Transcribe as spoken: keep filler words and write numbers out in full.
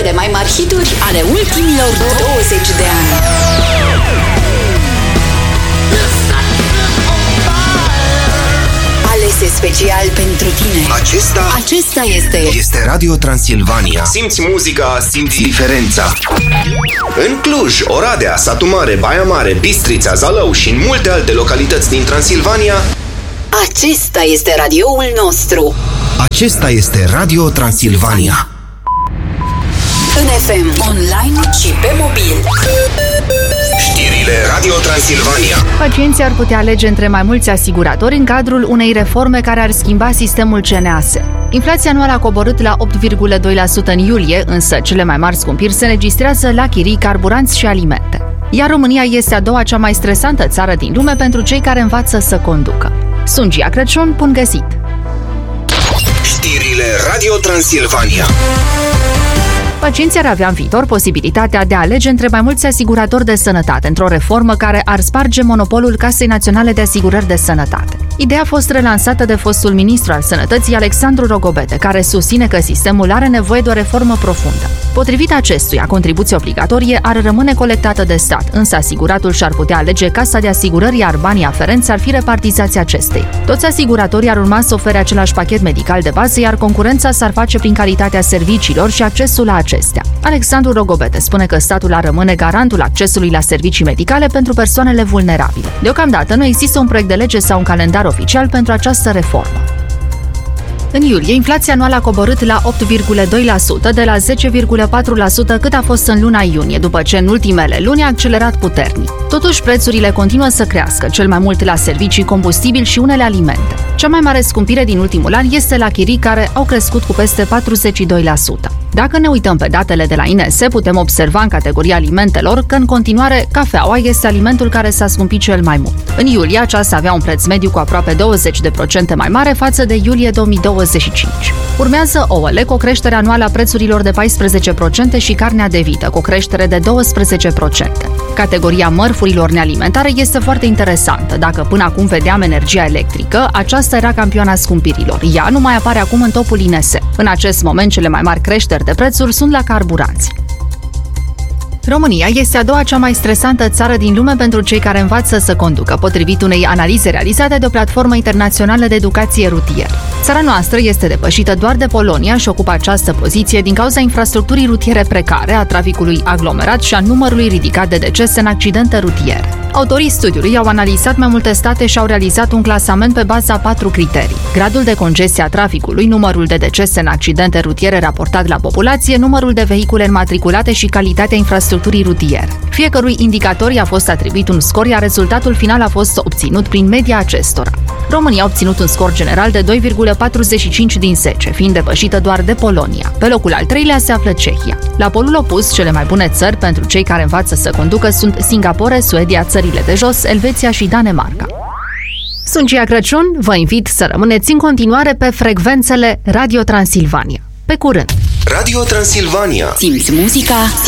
Cele mai mari hituri ale ultimilor douăzeci de ani. Alese special pentru tine. Acesta Acesta este Este Radio Transilvania. Simți muzica, simți diferența. În Cluj, Oradea, Satu Mare, Baia Mare, Bistrița, Zalău și în multe alte localități din Transilvania, Acesta este radioul nostru. acesta este Radio Transilvania. În F M, online și pe mobil. Știrile Radio Transilvania. Pacienții ar putea alege între mai mulți asiguratori în cadrul unei reforme care ar schimba sistemul C N A S. Inflația anuală a coborât la opt virgulă doi la sută în iulie, însă cele mai mari scumpiri se înregistrează la chirii, carburanți și alimente. Iar România este a doua cea mai stresantă țară din lume pentru cei care învață să conducă. Sunt Gia Crăciun, bun găsit! Știrile Radio Transilvania. Pacienții ar avea în viitor posibilitatea de a alege între mai mulți asiguratori de sănătate într-o reformă care ar sparge monopolul Casei Naționale de Asigurări de Sănătate. Ideea a fost relansată de fostul ministru al Sănătății, Alexandru Rogobete, care susține că sistemul are nevoie de o reformă profundă. Potrivit acestuia, contribuția obligatorie ar rămâne colectată de stat, însă asiguratul și-ar putea alege casa de asigurări, iar banii aferenți ar fi repartizați acestei. Toți asiguratorii ar urma să ofere același pachet medical de bază, iar concurența s-ar face prin calitatea serviciilor și accesul la acestea. Alexandru Rogobete spune că statul ar rămâne garantul accesului la servicii medicale pentru persoanele vulnerabile. Deocamdată nu există un proiect de lege sau un calendar oficial pentru această reformă. În iulie, inflația anuală a coborât la opt virgulă doi la sută de la zece virgulă patru la sută cât a fost în luna iunie, după ce în ultimele luni a accelerat puternic. Totuși, prețurile continuă să crească, cel mai mult la servicii, combustibili și unele alimente. Cea mai mare scumpire din ultimul an este la chirii, care au crescut cu peste patruzeci și doi la sută. Dacă ne uităm pe datele de la I N S, putem observa în categoria alimentelor că în continuare cafeaua este alimentul care s-a scumpit cel mai mult. În iulie aceasta avea un preț mediu cu aproape douăzeci de procente mai mare față de iulie două mii douăzeci și cinci. Urmează ouăle cu o creștere anuală a prețurilor de paisprezece la sută și carnea de vită cu o creștere de doisprezece la sută. Categoria mărfurilor nealimentare este foarte interesantă. Dacă până acum vedeam energia electrică, aceasta era campioana scumpirilor. Ea nu mai apare acum în topul I N S. În acest moment, cele mai mari creșteri de prețuri sunt la carburanți. România este a doua cea mai stresantă țară din lume pentru cei care învață să conducă, potrivit unei analize realizate de o platformă internațională de educație rutieră. Țara noastră este depășită doar de Polonia și ocupă această poziție din cauza infrastructurii rutiere precare, a traficului aglomerat și a numărului ridicat de decese în accidente rutiere. Autorii studiului au analizat mai multe state și au realizat un clasament pe baza a patru criterii: gradul de congestie a traficului, numărul de decese în accidente rutiere raportat la populație, numărul de vehicule înmatriculate și calitatea infrastructurii rutiere. Fiecărui indicator i-a fost atribuit un scor, iar rezultatul final a fost obținut prin media acestora. România a obținut un scor general de doi virgulă patruzeci și cinci din zece, fiind depășită doar de Polonia. Pe locul al treilea se află Cehia. La polul opus, cele mai bune țări pentru cei care învață să conducă sunt Singapore, Suedia, țările de jos, Elveția și Danemarca. Sunt Gia Crăciun, vă invit să rămâneți în continuare pe frecvențele Radio Transilvania. Pe curând! Radio Transilvania. Simți muzica